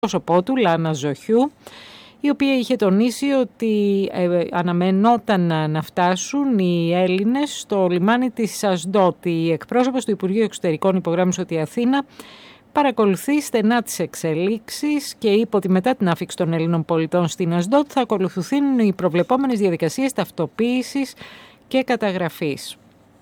πρόσωπό του, Λάνα Ζοχιού, η οποία είχε τονίσει ότι αναμενόταν να φτάσουν οι Έλληνες στο λιμάνι της Ασντότ. Η εκπρόσωπος του Υπουργείου Εξωτερικών υπογράμμισε ότι η Αθήνα παρακολουθεί στενά τις εξελίξεις και είπε ότι μετά την άφιξη των Ελλήνων πολιτών στην Ασντότ θα ακολουθούν οι προβλεπόμενες διαδικασίες ταυτοποίησης και καταγραφής.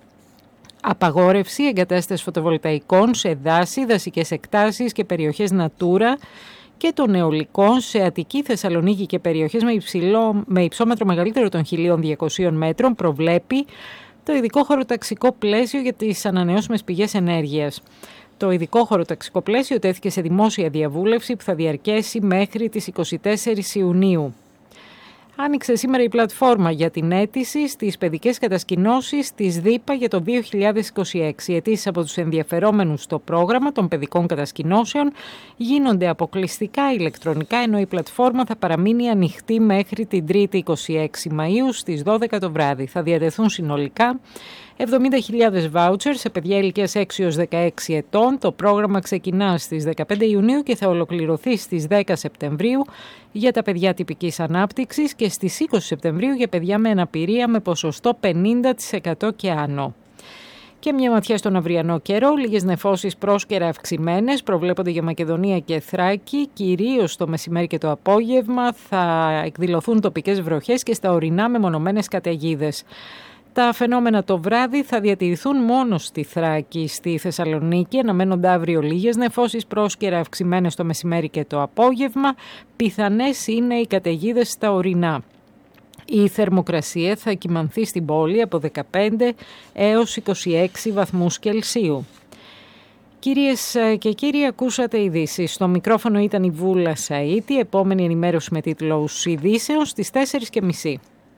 Απαγόρευση εγκατάστασης φωτοβολταϊκών σε δάση, δασικές εκτάσεις και περιοχές Natura και των αιωλικών σε Αττική, Θεσσαλονίκη και περιοχές με υψόμετρο μεγαλύτερο των 1.200 μέτρων προβλέπει το ειδικό χωροταξικό πλαίσιο για τις ανανεώσιμες πηγές ενέργειας. Το ειδικό χωροταξικό πλαίσιο τέθηκε σε δημόσια διαβούλευση που θα διαρκέσει μέχρι τις 24 Ιουνίου. Άνοιξε σήμερα η πλατφόρμα για την αίτηση στις παιδικές κατασκηνώσεις της ΔΥΠΑ για το 2026. Οι αιτήσεις από τους ενδιαφερόμενους στο πρόγραμμα των παιδικών κατασκηνώσεων γίνονται αποκλειστικά ηλεκτρονικά, ενώ η πλατφόρμα θα παραμείνει ανοιχτή μέχρι την 3η 26 Μαΐου στις 12 το βράδυ. Θα διατεθούν συνολικά 70.000 βάουτσερ σε παιδιά ηλικίας 6 έως 16 ετών. Το πρόγραμμα ξεκινά στις 15 Ιουνίου και θα ολοκληρωθεί στις 10 Σεπτεμβρίου για τα παιδιά τυπικής ανάπτυξης και στις 20 Σεπτεμβρίου για παιδιά με αναπηρία με ποσοστό 50% και άνω. Και μια ματιά στον αυριανό καιρό, λίγες νεφώσεις πρόσκαιρα αυξημένες προβλέπονται για Μακεδονία και Θράκη, κυρίως το μεσημέρι και το απόγευμα θα εκδηλωθούν τοπικές βροχές και στα ορεινά μεμονωμένες καταιγίδες. Τα φαινόμενα το βράδυ θα διατηρηθούν μόνο στη Θράκη. Στη Θεσσαλονίκη αναμένονται αύριο λίγες νεφώσεις πρόσκαιρα αυξημένες το μεσημέρι και το απόγευμα. Πιθανές είναι οι καταιγίδες στα ορεινά. Η θερμοκρασία θα κυμανθεί στην πόλη από 15 έως 26 βαθμούς Κελσίου. Κυρίες και κύριοι, ακούσατε ειδήσεις. Στο μικρόφωνο ήταν η Βούλα Σαΐτη. Επόμενη ενημέρωση με τίτλους ειδήσεων στις 4:30.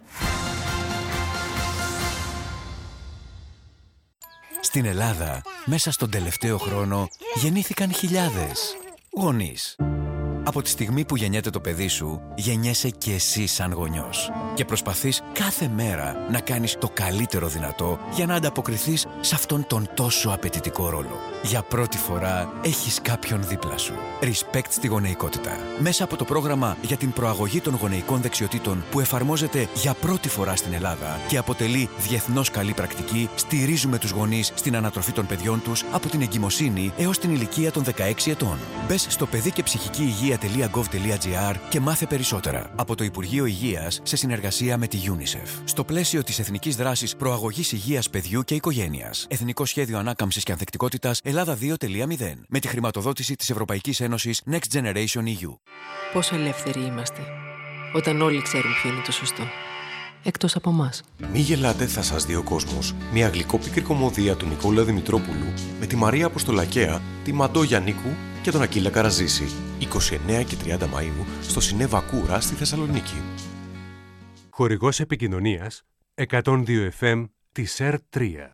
Στην Ελλάδα, μέσα στον τελευταίο χρόνο, γεννήθηκαν χιλιάδες γονείς. Από τη στιγμή που γεννιέται το παιδί σου, γεννιέσαι και εσύ σαν γονιός. Και προσπαθείς κάθε μέρα να κάνεις το καλύτερο δυνατό για να ανταποκριθείς σε αυτόν τον τόσο απαιτητικό ρόλο. Για πρώτη φορά έχεις κάποιον δίπλα σου. Respect στη γονεϊκότητα. Μέσα από το πρόγραμμα για την προαγωγή των γονεϊκών δεξιοτήτων που εφαρμόζεται για πρώτη φορά στην Ελλάδα και αποτελεί διεθνώς καλή πρακτική, στηρίζουμε τους γονείς στην ανατροφή των παιδιών τους από την εγκυμοσύνη έως την ηλικία των 16 ετών. Μπες στο παιδικεψυχικηυγεία.gov.gr και μάθε περισσότερα. Από το Υπουργείο Υγείας σε συνεργασία με τη UNICEF. Στο πλαίσιο της Εθνικής Δράσης Προαγωγής Υγείας Παιδιού και Οικογένειας. Εθνικό Σχέδιο Ανάκαμψης και Ανθεκτικότητας Ελλάδα 2.0. Με τη χρηματοδότηση της Ευρωπαϊκής Ένωσης Next Generation EU. Πόσο ελεύθεροι είμαστε όταν όλοι ξέρουν ποιο είναι το σωστό. Εκτός από εμάς. Μη γελάτε, θα σας δει ο κόσμος. Μια γλυκόπικρη κομμωδία του Νικόλα Δημητρόπουλου με τη Μαρία Αποστολακαία, τη Μαντώ Γιαννίκου και τον Ακύλα Καραζήση. 29 και 30 Μαΐου στο Σινέβα Κούρα στη Θεσσαλονίκη. Χορηγός επικοινωνίας 102 FM της ΕΡΤ3.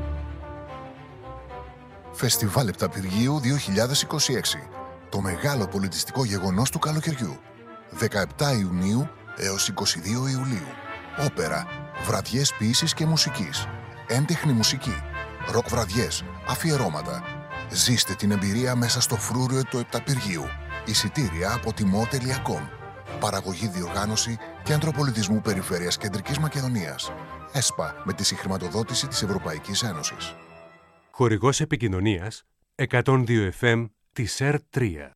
Φεστιβάλ Επταπηργίου 2026. Το μεγάλο πολιτιστικό γεγονός του καλοκαιριού. 17 Ιουνίου έως 22 Ιουλίου. Όπερα, βραδιές ποίησης και μουσικής, έντεχνη μουσική, ροκ βραδιές, αφιερώματα. Ζήστε την εμπειρία μέσα στο φρούριο του Επταπηργίου. Εισιτήρια από timo.com. Παραγωγή, διοργάνωση Κέντρο Πολιτισμού Περιφέρειας Κεντρικής Μακεδονίας. ΕΣΠΑ με τη συγχρηματοδότηση της Ευρωπαϊκής Ένωσης. Χορηγός επικοινωνίας 102 FM της ΕΡΤ3.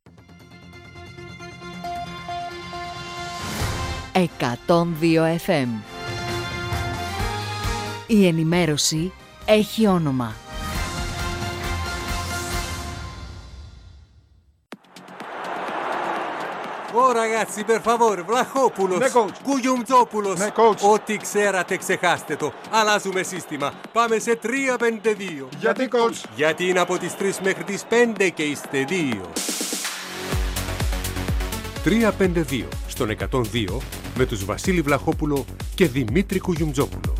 102 FM. Η ενημέρωση έχει όνομα. Ω ragazzi, per favore, Βλαχόπουλος, Κουγιουμτζόπουλος. Ό,τι ξέρατε ξεχάστε το. Αλλάζουμε σύστημα. Πάμε σε 3-5-2. Γιατί, coach? Γιατί είναι από τις 3 μέχρι τις 5 και είστε 2. 3-5-2 στον 102 με τους Βασίλη Βλαχόπουλο και Δημήτρη Κουγιουμτζόπουλο.